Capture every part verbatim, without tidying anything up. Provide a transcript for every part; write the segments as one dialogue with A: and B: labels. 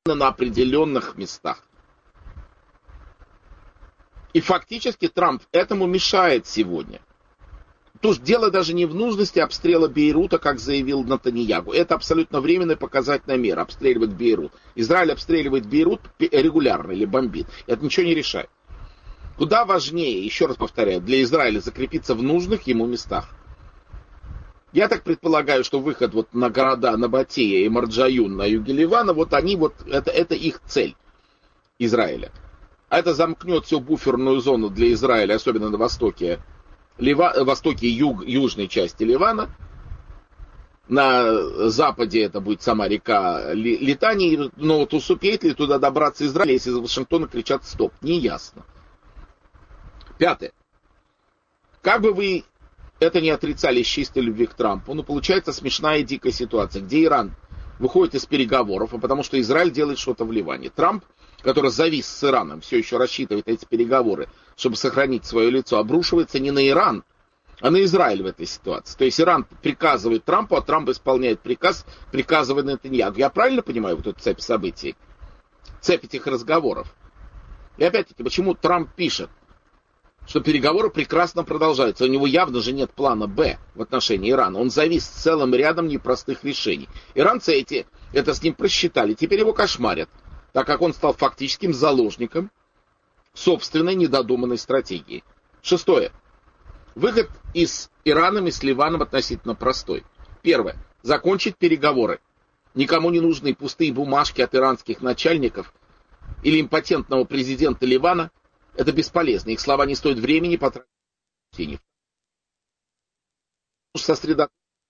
A: на определенных местах. И фактически Трамп этому мешает сегодня. То есть дело даже не в нужности обстрела Бейрута, как заявил Нетаньяху. Это абсолютно временная показательная мера, обстреливать Бейрут. Израиль обстреливает Бейрут регулярно или бомбит. Это ничего не решает. Куда важнее, еще раз повторяю, для Израиля закрепиться в нужных ему местах. Я так предполагаю, что выход вот на города Набатея и Марджаюн на юге Ливана, вот они вот, это, это их цель Израиля. А это замкнет всю буферную зону для Израиля, особенно на востоке, Лива, востоке и юг, южной части Ливана. На западе это будет сама река Литани, но вот успеет ли туда добраться Израиль, если из Вашингтона кричат «стоп», не ясно. Пятое. Как бы вы это не отрицали с чистой любви к Трампу, но получается смешная и дикая ситуация, где Иран выходит из переговоров, а потому что Израиль делает что-то в Ливане. Трамп, который завис с Ираном, все еще рассчитывает эти переговоры, чтобы сохранить свое лицо, обрушивается не на Иран, а на Израиль в этой ситуации. То есть Иран приказывает Трампу, а Трамп исполняет приказ, приказывая Нетаньяху. Я правильно понимаю вот эту цепь событий? Цепь этих разговоров. И опять-таки, почему Трамп пишет, что переговоры прекрасно продолжаются. У него явно же нет плана «Б» в отношении Ирана. Он завис с целым рядом непростых решений. Иранцы эти это с ним просчитали, теперь его кошмарят, так как он стал фактическим заложником собственной недодуманной стратегии. Шестое. Выход из Ираном и с Ливаном относительно простой. Первое. Закончить переговоры. Никому не нужны пустые бумажки от иранских начальников или импотентного президента Ливана. Это бесполезно. Их слова не стоят времени потратить. Сосредоточиться.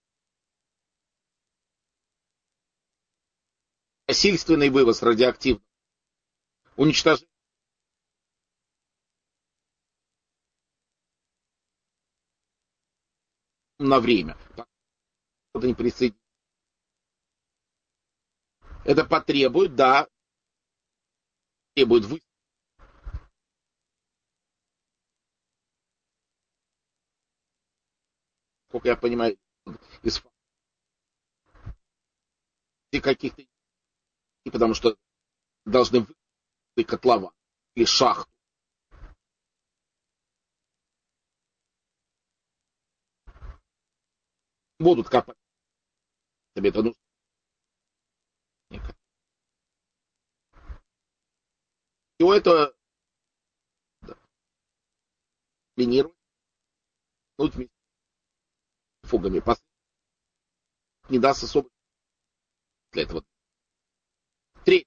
A: Насильственный вывоз радиоактивного уничтожение на время. Это потребует, да, требует вы. Сколько я понимаю, из каких-то, потому что должны вы котлован или шахту. Будут копать. Тебе это нужно. И у этого минировать фугами не даст особо для этого. Третье.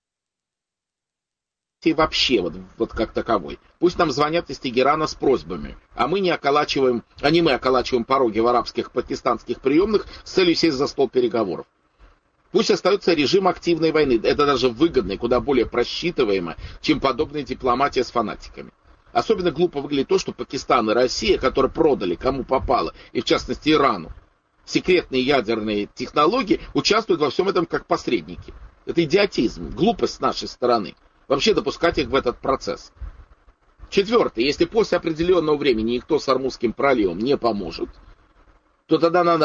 A: И вообще, вот, вот как таковой. Пусть нам звонят из Тегерана с просьбами, а мы не околачиваем, а не мы околачиваем пороги в арабских, пакистанских приемных с целью сесть за стол переговоров. Пусть остается режим активной войны. Это даже выгодно и куда более просчитываемо, чем подобная дипломатия с фанатиками. Особенно глупо выглядит то, что Пакистан и Россия, которые продали кому попало, и в частности Ирану, секретные ядерные технологии, участвуют во всем этом как посредники. Это идиотизм, глупость с нашей стороны. Вообще допускать их в этот процесс. Четвертое. Если после определенного времени никто с Ормузским проливом не поможет, то тогда надо